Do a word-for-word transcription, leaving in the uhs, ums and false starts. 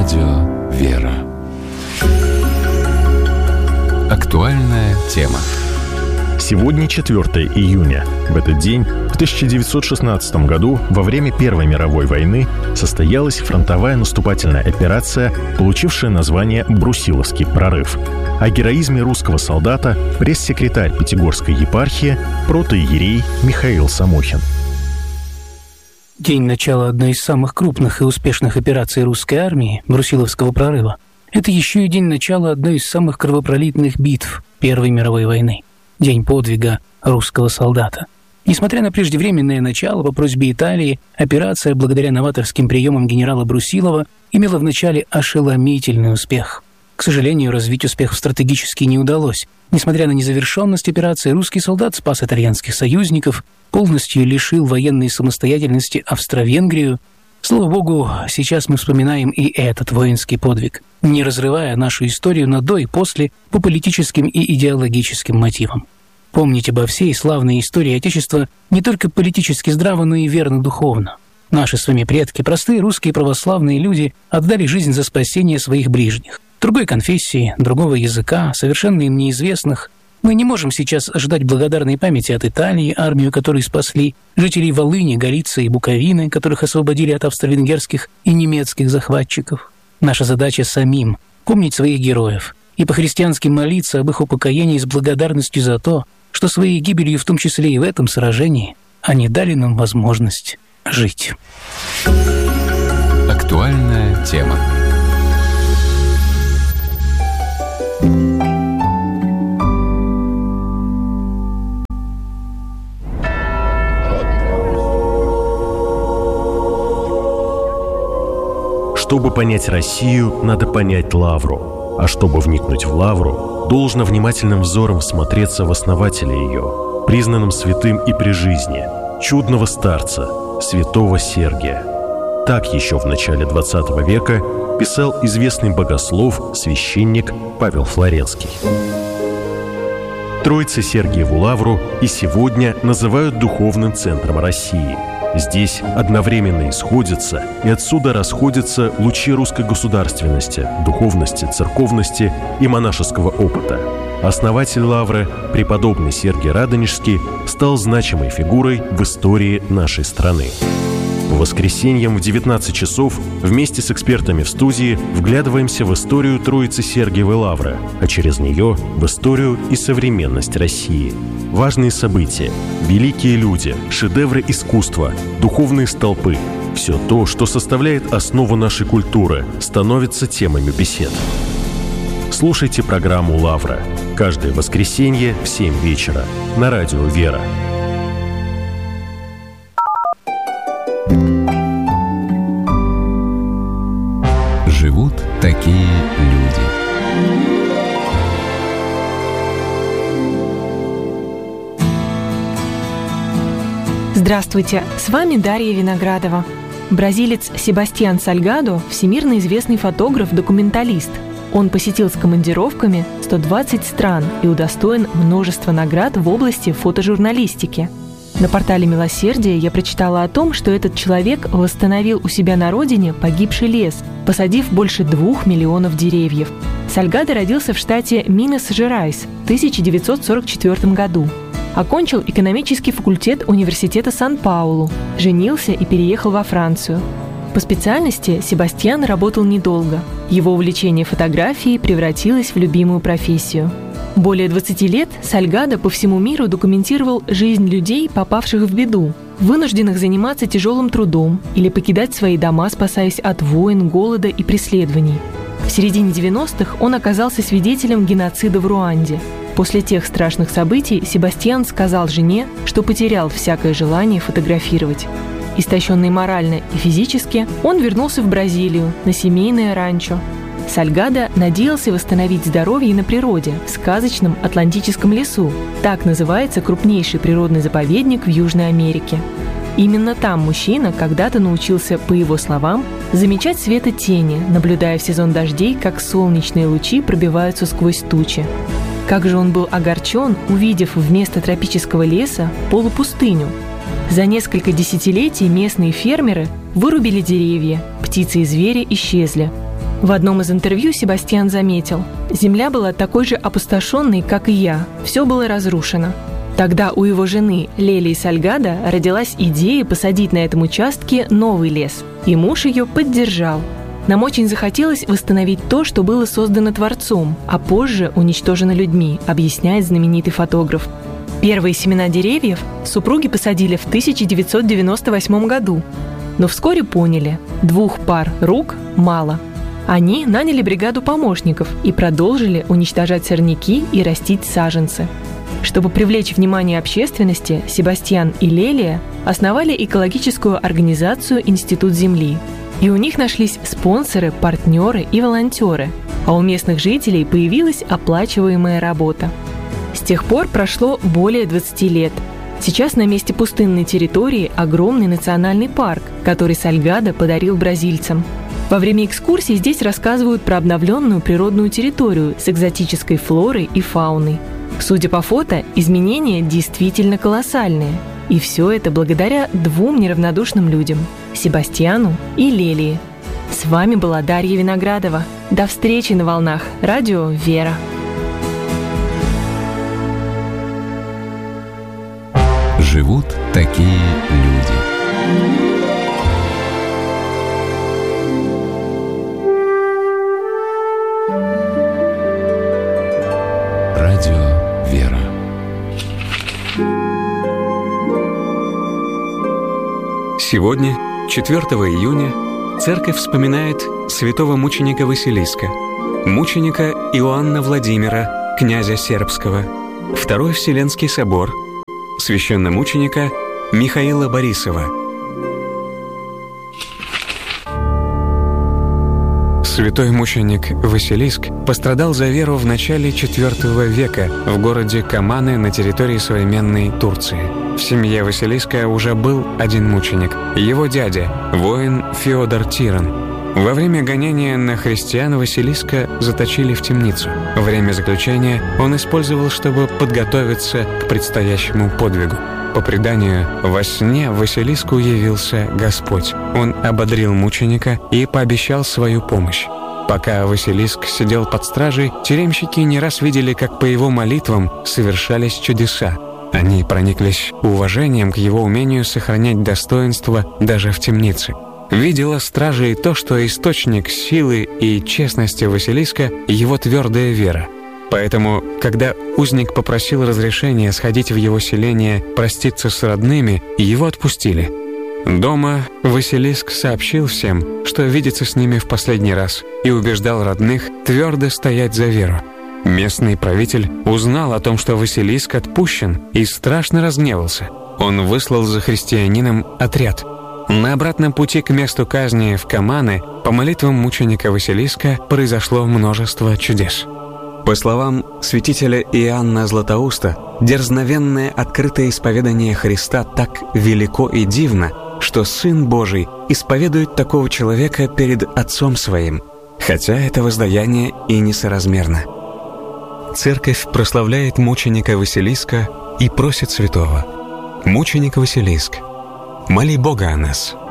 Радио «Вера». Актуальная тема. Сегодня четвёртое июня. В этот день, в тысяча девятьсот шестнадцатом году, во время Первой мировой войны, состоялась фронтовая наступательная операция, получившая название «Брусиловский прорыв». О героизме русского солдата пресс-секретарь Пятигорской епархии протоиерей Михаил Самохин. День начала одной из самых крупных и успешных операций русской армии – Брусиловского прорыва – это еще и день начала одной из самых кровопролитных битв Первой мировой войны. День подвига русского солдата. Несмотря на преждевременное начало, по просьбе Италии, операция, благодаря новаторским приемам генерала Брусилова, имела вначале ошеломительный успех. К сожалению, развить успех стратегически не удалось. Несмотря на незавершенность операции, русский солдат спас итальянских союзников, полностью лишил военной самостоятельности Австро-Венгрию. Слава богу, сейчас мы вспоминаем и этот воинский подвиг, не разрывая нашу историю на до и после по политическим и идеологическим мотивам. Помнить обо всей славной истории Отечества не только политически здраво, но и верно духовно. Наши с вами предки, простые русские православные люди, отдали жизнь за спасение своих ближних. Другой конфессии, другого языка, совершенно им неизвестных. Мы не можем сейчас ждать благодарной памяти от Италии, армию которой спасли, жителей Волыни, Галиции и Буковины, которых освободили от австро-венгерских и немецких захватчиков. Наша задача самим помнить своих героев и по-христиански молиться об их упокоении с благодарностью за то, что своей гибелью, в том числе и в этом сражении, они дали нам возможность жить. Актуальная тема. Чтобы понять Россию, надо понять Лавру. А чтобы вникнуть в Лавру, должно внимательным взором всмотреться в основателя ее, признанным святым и при жизни, чудного старца, святого Сергия. Так еще в начале двадцатого века писал известный богослов, священник Павел Флоренский. Троица Сергиеву Лавру и сегодня называют духовным центром России. Здесь одновременно исходятся и отсюда расходятся лучи русской государственности, духовности, церковности и монашеского опыта. Основатель Лавры, преподобный Сергий Радонежский, стал значимой фигурой в истории нашей страны. По воскресеньям в девятнадцать часов вместе с экспертами в студии вглядываемся в историю Троицы Сергиевой Лавры, а через нее в историю и современность России. Важные события, великие люди, шедевры искусства, духовные столпы – все то, что составляет основу нашей культуры, становится темами бесед. Слушайте программу «Лавра» каждое воскресенье в семь вечера на радио «Вера». Живут такие люди. Здравствуйте, с вами Дарья Виноградова. Бразилец Себастьян Сальгадо – всемирно известный фотограф-документалист. Он посетил с командировками сто двадцать стран и удостоен множества наград в области фотожурналистики. На портале «Милосердие» я прочитала о том, что этот человек восстановил у себя на родине погибший лес, посадив больше двух миллионов деревьев. Сальгадо родился в штате Минас-Жерайс в тысяча девятьсот сорок четвёртом году. Окончил экономический факультет университета Сан-Паулу, женился и переехал во Францию. По специальности Себастьян работал недолго. Его увлечение фотографией превратилось в любимую профессию. Более двадцати лет Сальгадо по всему миру документировал жизнь людей, попавших в беду, вынужденных заниматься тяжелым трудом или покидать свои дома, спасаясь от войн, голода и преследований. В середине девяностых он оказался свидетелем геноцида в Руанде. После тех страшных событий Себастьян сказал жене, что потерял всякое желание фотографировать. Истощенный морально и физически, он вернулся в Бразилию, на семейное ранчо. Сальгадо надеялся восстановить здоровье на природе, в сказочном Атлантическом лесу. Так называется крупнейший природный заповедник в Южной Америке. Именно там мужчина когда-то научился, по его словам, замечать свет и тени, наблюдая в сезон дождей, как солнечные лучи пробиваются сквозь тучи. Как же он был огорчен, увидев вместо тропического леса полупустыню. За несколько десятилетий местные фермеры вырубили деревья, птицы и звери исчезли. В одном из интервью Себастьян заметил: «Земля была такой же опустошенной, как и я. Все было разрушено». Тогда у его жены Лелии Сальгадо родилась идея посадить на этом участке новый лес, и муж ее поддержал. «Нам очень захотелось восстановить то, что было создано Творцом, а позже уничтожено людьми», объясняет знаменитый фотограф. Первые семена деревьев супруги посадили в тысяча девятьсот девяносто восьмом году, но вскоре поняли – двух пар рук мало. Они наняли бригаду помощников и продолжили уничтожать сорняки и растить саженцы. Чтобы привлечь внимание общественности, Себастьян и Лелия основали экологическую организацию «Институт Земли». И у них нашлись спонсоры, партнеры и волонтеры, а у местных жителей появилась оплачиваемая работа. С тех пор прошло более двадцати лет. Сейчас на месте пустынной территории огромный национальный парк, который Сальгадо подарил бразильцам. Во время экскурсий здесь рассказывают про обновленную природную территорию с экзотической флорой и фауной. Судя по фото, изменения действительно колоссальные. И все это благодаря двум неравнодушным людям – Себастьяну и Лелии. С вами была Дарья Виноградова. До встречи на волнах радио «Вера». Живут такие люди. Радио «Вера». Сегодня, четвёртого июня, церковь вспоминает святого мученика Василиска, мученика Иоанна Владимира, князя Сербского, Второй Вселенский собор, священномученика Михаила Борисова. Святой мученик Василиск пострадал за веру в начале четвёртого века в городе Каманы на территории современной Турции. В семье Василиска уже был один мученик – его дядя, воин Феодор Тиран. Во время гонения на христиан Василиска заточили в темницу. Время заключения он использовал, чтобы подготовиться к предстоящему подвигу. По преданию, во сне Василиску явился Господь. Он ободрил мученика и пообещал свою помощь. Пока Василиск сидел под стражей, тюремщики не раз видели, как по его молитвам совершались чудеса. Они прониклись уважением к его умению сохранять достоинство даже в темнице. Видела стража и то, что источник силы и честности Василиска – его твердая вера. Поэтому, когда узник попросил разрешения сходить в его селение проститься с родными, его отпустили. Дома Василиск сообщил всем, что видится с ними в последний раз, и убеждал родных твердо стоять за веру. Местный правитель узнал о том, что Василиск отпущен, и страшно разгневался. Он выслал за христианином отряд. На обратном пути к месту казни в Каманы по молитвам мученика Василиска произошло множество чудес. По словам святителя Иоанна Златоуста, дерзновенное открытое исповедание Христа так велико и дивно, что Сын Божий исповедует такого человека перед Отцом Своим, хотя это воздаяние и несоразмерно. Церковь прославляет мученика Василиска и просит святого: «Мученик Василиск, моли Бога о нас».